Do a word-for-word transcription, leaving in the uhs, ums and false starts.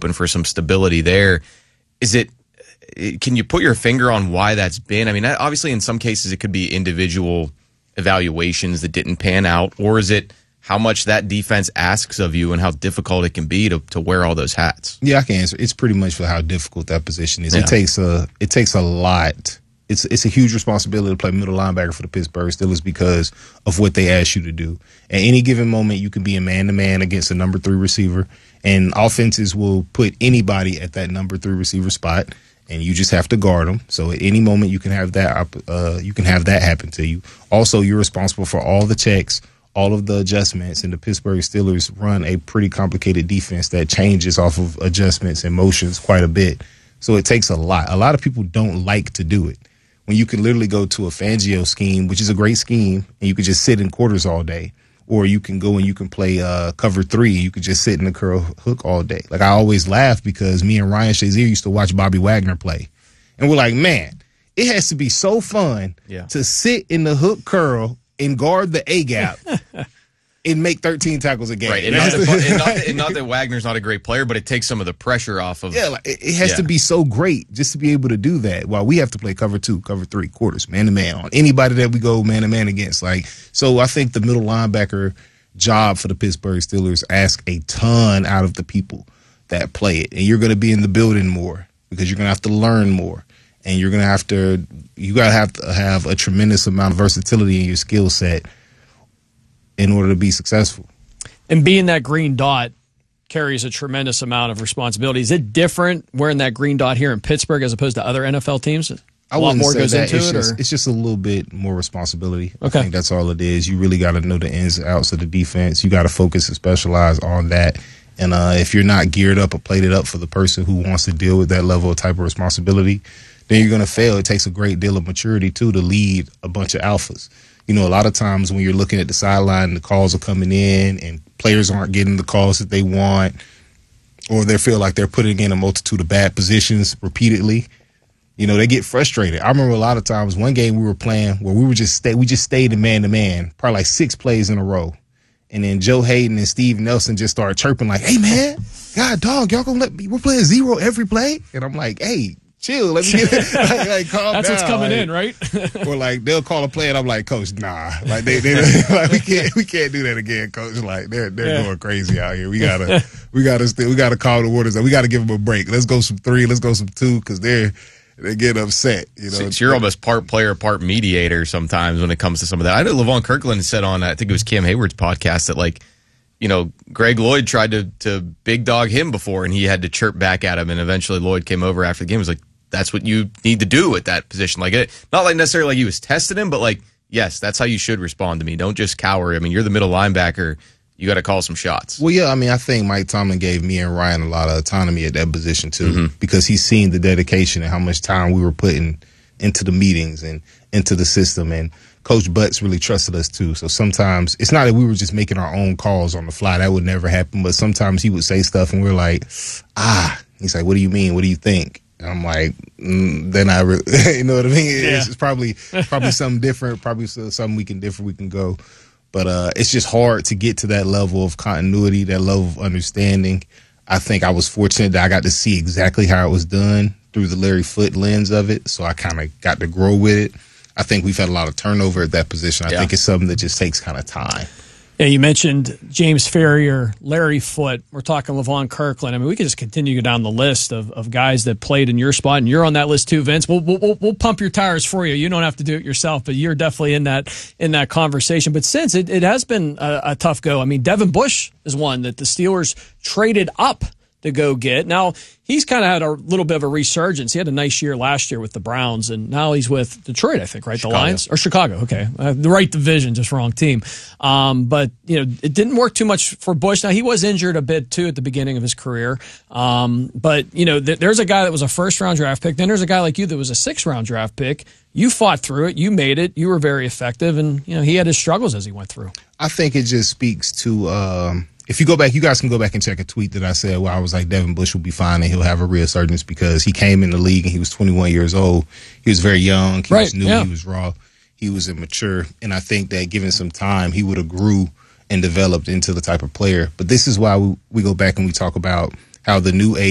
hoping for some stability there. Is it? Can you put your finger on why that's been? I mean, obviously, in some cases, it could be individual evaluations that didn't pan out, or is it how much that defense asks of you and how difficult it can be to, to wear all those hats? Yeah, I can answer. It's pretty much for how difficult that position is. Yeah. It takes a it takes a lot. It's it's a huge responsibility to play middle linebacker for the Pittsburgh Steelers because of what they ask you to do. At any given moment, you can be a man-to-man against a number three receiver, and offenses will put anybody at that number three receiver spot, and you just have to guard them. So at any moment, you can have that uh, you can have that happen to you. Also, you're responsible for all the checks, all of the adjustments, and the Pittsburgh Steelers run a pretty complicated defense that changes off of adjustments and motions quite a bit. So it takes a lot. A lot of people don't like to do it. When you can literally go to a Fangio scheme, which is a great scheme, and you can just sit in quarters all day, or you can go and you can play uh, cover three. You could just sit in the curl hook all day. Like I always laugh because me and Ryan Shazier used to watch Bobby Wagner play, and we're like, man, it has to be so fun yeah. to sit in the hook curl and guard the A gap and make thirteen tackles a game. Right, and not, that, and, not that, and not that Wagner's not a great player, but it takes some of the pressure off of. Yeah, like, it, it has yeah. to be so great just to be able to do that. While we have to play cover two, cover three, quarters, man to man on anybody that we go man to man against. Like, so I think the middle linebacker job for the Pittsburgh Steelers asks a ton out of the people that play it, and you're going to be in the building more because you're going to have to learn more, and you're going to have to you got to have to have a tremendous amount of versatility in your skill set in order to be successful. And being that green dot carries a tremendous amount of responsibility. Is it different wearing that green dot here in Pittsburgh as opposed to other N F L teams? A I lot more say goes that. into it's it? Just, or? it's just a little bit more responsibility. Okay. I think that's all it is. You really got to know the ins and outs of the defense. You got to focus and specialize on that. And uh, if you're not geared up or plated up for the person who wants to deal with that level of type of responsibility, then you're going to fail. It takes a great deal of maturity, too, to lead a bunch of alphas. You know, a lot of times when you're looking at the sideline, the calls are coming in and players aren't getting the calls that they want, or they feel like they're putting in a multitude of bad positions repeatedly. You know, they get frustrated. I remember a lot of times one game we were playing where we were just stay, we just stayed in man-to-man, probably like six plays in a row. And then Joe Hayden and Steve Nelson just started chirping like, hey, man, God, dog, y'all gonna let me, we're playing zero every play? And I'm like, hey, chill, let me get it. like, like, calm That's down. what's coming like, in, right? or like they'll call a play and I'm like, Coach, nah, like they, they like we can't we can't do that again, Coach. Like they're they're Yeah. going crazy out here. We gotta we gotta still we gotta calm the waters. We gotta give them a break. Let's go some three. Let's go some two because they're they get upset. You know, So you're almost part player, part mediator sometimes when it comes to some of that. I know Levon Kirkland said on I think it was Cam Hayward's podcast that like, you know, Greg Lloyd tried to to big dog him before and he had to chirp back at him, and eventually Lloyd came over after the game and was like, that's what you need to do at that position. Like, it, not like necessarily like he was testing him, but like, yes, that's how you should respond to me. Don't just cower. I mean, you're the middle linebacker. You got to call some shots. Well, yeah, I mean, I think Mike Tomlin gave me and Ryan a lot of autonomy at that position, too, Mm-hmm. because he's seen the dedication and how much time we were putting into the meetings and into the system. And Coach Butts really trusted us, too. So sometimes it's not that we were just making our own calls on the fly. That would never happen. But sometimes he would say stuff and we're like, ah, he's like, what do you mean? What do you think? And I'm like, mm, then I, re-, you know what I mean? Yeah. It's, it's probably probably something different, probably something we can differ, we can go. But uh, it's just hard to get to that level of continuity, that level of understanding. I think I was fortunate that I got to see exactly how it was done through the Larry Foote lens of it. So I kind of got to grow with it. I think we've had a lot of turnover at that position. I Yeah. think it's something that just takes kind of time. Yeah, you mentioned James Ferrier, Larry Foote. We're talking Levon Kirkland. I mean, we could just continue to go down the list of, of guys that played in your spot, and you're on that list too, Vince. We'll, we'll we'll pump your tires for you. You don't have to do it yourself, but you're definitely in that in that conversation. But since it, it has been a, a tough go, I mean, Devin Bush is one that the Steelers traded up to go get. Now, he's kind of had a little bit of a resurgence. He had a nice year last year with the Browns, and now he's with Detroit, I think, right? Chicago. The Lions? Or Chicago, okay. Uh, the right division, just wrong team. Um, but, you know, it didn't work too much for Bush. Now, he was injured a bit, too, at the beginning of his career. Um, but, you know, th- there's a guy that was a first-round draft pick. Then there's a guy like you that was a sixth-round draft pick. You fought through it. You made it. You were very effective. And, you know, he had his struggles as he went through. I think it just speaks to um, if you go back, you guys can go back and check a tweet that I said where I was like, Devin Bush will be fine and he'll have a resurgence because he came in the league and he was twenty-one years old. He was very young. He Right, was new. yeah. He was raw. He was immature. And I think that given some time, he would have grew and developed into the type of player. But this is why we, we go back and we talk about how the new age